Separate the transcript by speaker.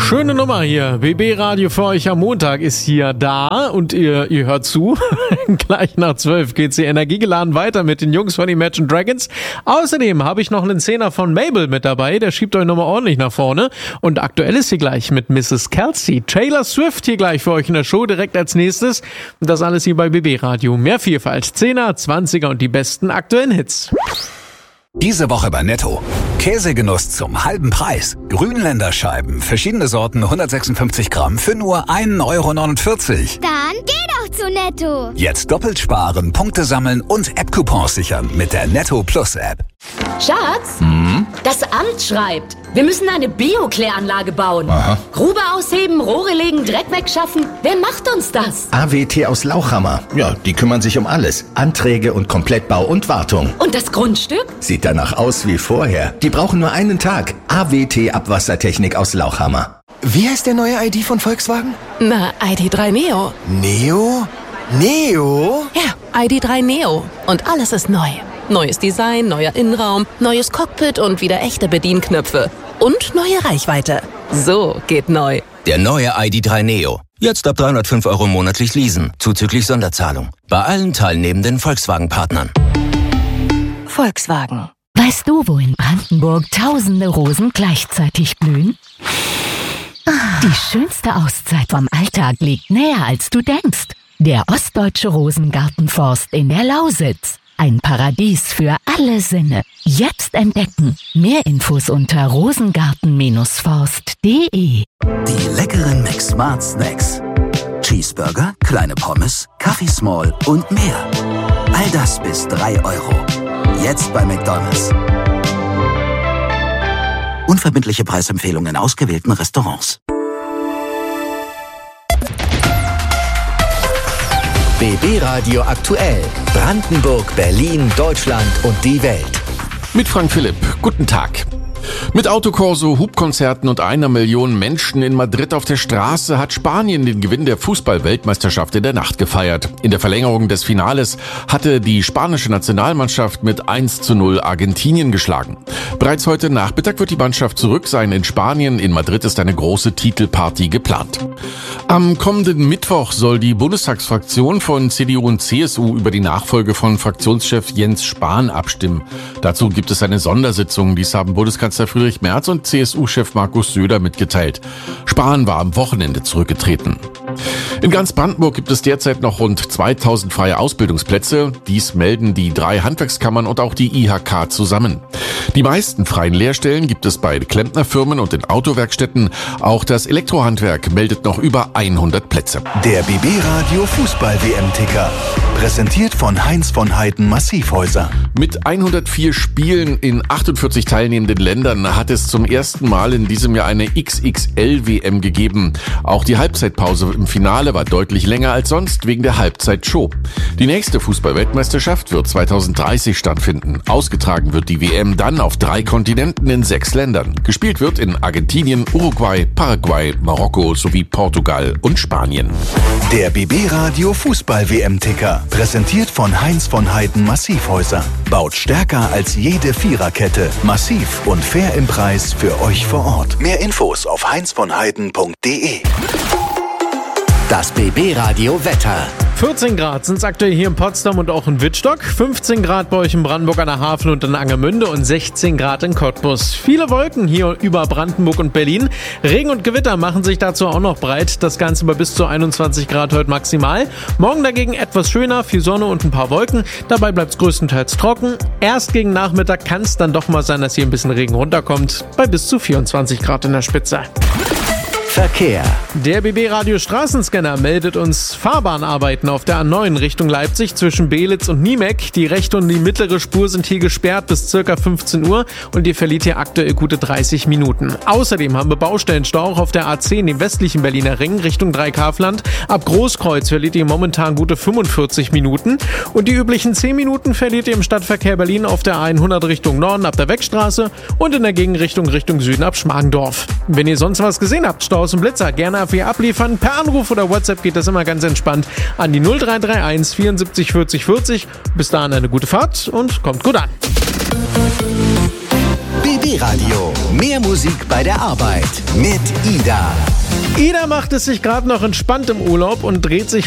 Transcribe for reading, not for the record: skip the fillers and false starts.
Speaker 1: Schöne Nummer hier. BB Radio für euch am Montag ist hier da und ihr hört zu. Gleich nach 12 geht's hier energiegeladen weiter mit den Jungs von Imagine Dragons. Außerdem habe ich noch einen Zehner von Mabel mit dabei. Der schiebt euch nochmal ordentlich nach vorne. Und aktuell ist hier gleich mit Mrs. Kelsey. Taylor Swift hier gleich für euch in der Show direkt als nächstes. Und das alles hier bei BB Radio. Mehr Vielfalt. 10er, 20er und die besten aktuellen Hits.
Speaker 2: Diese Woche bei Netto. Käsegenuss zum halben Preis. Grünländer Scheiben, verschiedene Sorten, 156 Gramm für nur 1,49 Euro.
Speaker 3: Dann geh doch zu Netto.
Speaker 2: Jetzt doppelt sparen, Punkte sammeln und App-Coupons sichern mit der Netto Plus App.
Speaker 4: Schatz, das Amt schreibt, wir müssen eine Bio-Kläranlage bauen.
Speaker 5: Aha.
Speaker 4: Grube ausheben, Rohre legen, Dreck wegschaffen. Wer macht uns das?
Speaker 5: AWT aus Lauchhammer. Ja, die kümmern sich um alles. Anträge und Komplettbau und Wartung.
Speaker 4: Und das Grundstück?
Speaker 5: Sieht danach aus wie vorher. Die brauchen nur einen Tag. AWT Abwassertechnik aus Lauchhammer.
Speaker 6: Wie heißt der neue ID von Volkswagen?
Speaker 7: Na, ID3 Neo.
Speaker 6: Neo? Neo?
Speaker 7: Ja, ID3 Neo. Und alles ist neu. Neues Design, neuer Innenraum, neues Cockpit und wieder echte Bedienknöpfe. Und neue Reichweite. So geht neu.
Speaker 8: Der neue ID3 Neo. Jetzt ab 305 Euro monatlich leasen, zuzüglich Sonderzahlung. Bei allen teilnehmenden Volkswagen-Partnern.
Speaker 9: Volkswagen. Weißt du, wo in Brandenburg tausende Rosen gleichzeitig blühen? Die schönste Auszeit vom Alltag liegt näher, als du denkst. Der Ostdeutsche Rosengartenforst in der Lausitz. Ein Paradies für alle Sinne. Jetzt entdecken. Mehr Infos unter rosengarten-forst.de.
Speaker 2: Die leckeren McSmart Snacks. Cheeseburger, kleine Pommes, Kaffee Small und mehr. All das bis 3 Euro. Jetzt bei McDonald's. Unverbindliche Preisempfehlungen in ausgewählten Restaurants.
Speaker 10: BB Radio aktuell. Brandenburg, Berlin, Deutschland und die Welt.
Speaker 11: Mit Frank Philipp. Guten Tag. Mit Autokorso, Hubkonzerten und 1 Million Menschen in Madrid auf der Straße hat Spanien den Gewinn der Fußball-Weltmeisterschaft in der Nacht gefeiert. In der Verlängerung des Finales hatte die spanische Nationalmannschaft mit 1:0 Argentinien geschlagen. Bereits heute Nachmittag wird die Mannschaft zurück sein in Spanien. In Madrid ist eine große Titelparty geplant. Am kommenden Mittwoch soll die Bundestagsfraktion von CDU und CSU über die Nachfolge von Fraktionschef Jens Spahn abstimmen. Dazu gibt es eine Sondersitzung. Dies haben Bundeskanzler Friedrich Merz und CSU-Chef Markus Söder mitgeteilt. Spahn war am Wochenende zurückgetreten. In ganz Brandenburg gibt es derzeit noch rund 2000 freie Ausbildungsplätze. Dies melden die 3 Handwerkskammern und auch die IHK zusammen. Die meisten freien Lehrstellen gibt es bei Klempnerfirmen und in Autowerkstätten. Auch das Elektrohandwerk meldet noch über 100 Plätze.
Speaker 12: Der BB Radio Fußball-WM-Ticker. Präsentiert von Heinz von Heiden Massivhäuser.
Speaker 11: Mit 104 Spielen in 48 teilnehmenden Ländern hat es zum ersten Mal in diesem Jahr eine XXL-WM gegeben. Auch die Halbzeitpause im Finale war deutlich länger als sonst wegen der Halbzeitshow. Die nächste Fußball-Weltmeisterschaft wird 2030 stattfinden. Ausgetragen wird die WM dann auf 3 Kontinenten in 6 Ländern. Gespielt wird in Argentinien, Uruguay, Paraguay, Marokko sowie Portugal und Spanien.
Speaker 12: Der BB Radio Fußball-WM-Ticker. Präsentiert von Heinz von Heiden Massivhäuser. Baut stärker als jede Viererkette. Massiv und fair im Preis für euch vor Ort. Mehr Infos auf heinzvonheiden.de.
Speaker 10: Das BB Radio Wetter.
Speaker 1: 14 Grad sind es aktuell hier in Potsdam und auch in Wittstock, 15 Grad bei euch in Brandenburg an der Havel und in Angermünde und 16 Grad in Cottbus. Viele Wolken hier über Brandenburg und Berlin. Regen und Gewitter machen sich dazu auch noch breit. Das Ganze bei bis zu 21 Grad heute maximal. Morgen dagegen etwas schöner, viel Sonne und ein paar Wolken. Dabei bleibt es größtenteils trocken. Erst gegen Nachmittag kann es dann doch mal sein, dass hier ein bisschen Regen runterkommt. Bei bis zu 24 Grad in der Spitze.
Speaker 10: Verkehr.
Speaker 1: Der BB Radio Straßenscanner meldet uns Fahrbahnarbeiten auf der A9 Richtung Leipzig zwischen Belitz und Niemek. Die rechte und die mittlere Spur sind hier gesperrt bis ca. 15 Uhr und ihr verliert hier aktuell gute 30 Minuten. Außerdem haben wir Baustellenstau auch auf der A10 im westlichen Berliner Ring Richtung Dreikafland. Ab Großkreuz verliert ihr momentan gute 45 Minuten und die üblichen 10 Minuten verliert ihr im Stadtverkehr Berlin auf der A100 Richtung Norden ab der Weckstraße und in der Gegenrichtung Richtung Süden ab Schmargendorf. Wenn ihr sonst was gesehen habt, Staus und Blitzer, gerne für abliefern. Per Anruf oder WhatsApp geht das immer ganz entspannt an die 0331 74 40 40. Bis dahin eine gute Fahrt und kommt gut an.
Speaker 10: BB Radio. Mehr Musik bei der Arbeit mit Ida.
Speaker 1: Ida macht es sich gerade noch entspannt im Urlaub und dreht sich